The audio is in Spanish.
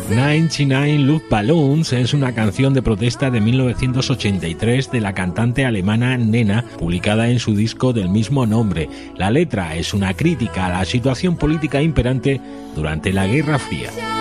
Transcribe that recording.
99 Luftballons es una canción de protesta de 1983 de la cantante alemana Nena, publicada en su disco del mismo nombre. La letra es una crítica a la situación política imperante durante la Guerra Fría.